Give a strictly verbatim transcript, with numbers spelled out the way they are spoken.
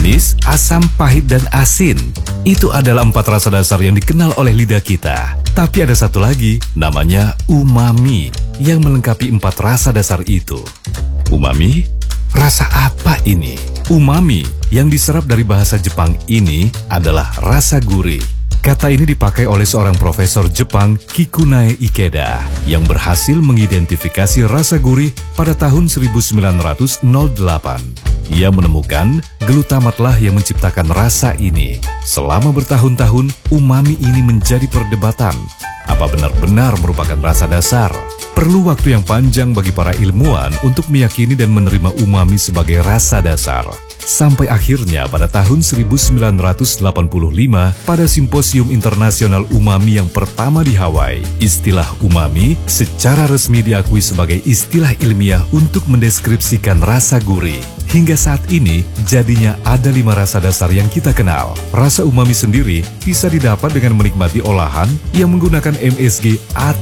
manis, asam, pahit, dan asin. Itu adalah empat rasa dasar yang dikenal oleh lidah kita. Tapi ada satu lagi, namanya umami, yang melengkapi empat rasa dasar itu. Umami? Rasa apa ini? Umami yang diserap dari bahasa Jepang ini adalah rasa gurih. Kata ini dipakai oleh seorang profesor Jepang, Kikunae Ikeda, yang berhasil mengidentifikasi rasa gurih pada tahun seribu sembilan ratus delapan. Ia menemukan glutamatlah yang menciptakan rasa ini. Selama bertahun-tahun, umami ini menjadi perdebatan. Apa benar-benar merupakan rasa dasar? Perlu waktu yang panjang bagi para ilmuwan untuk meyakini dan menerima umami sebagai rasa dasar. Sampai akhirnya pada tahun seribu sembilan ratus delapan puluh lima, pada Simposium Internasional Umami yang pertama di Hawaii, istilah umami secara resmi diakui sebagai istilah ilmiah untuk mendeskripsikan rasa gurih. Hingga saat ini, jadinya ada lima rasa dasar yang kita kenal. Rasa umami sendiri bisa didapat dengan menikmati olahan yang menggunakan M S G atau